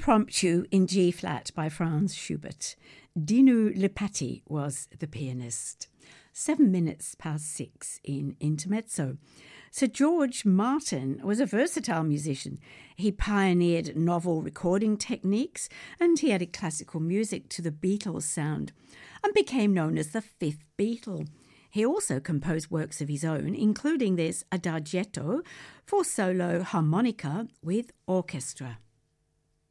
Impromptu in G-flat by Franz Schubert. Dinu Lipatti was the pianist. 6 in Intermezzo. Sir George Martin was a versatile musician. He pioneered novel recording techniques and he added classical music to the Beatles sound and became known as the Fifth Beatle. He also composed works of his own, including this Adagietto for solo harmonica with orchestra.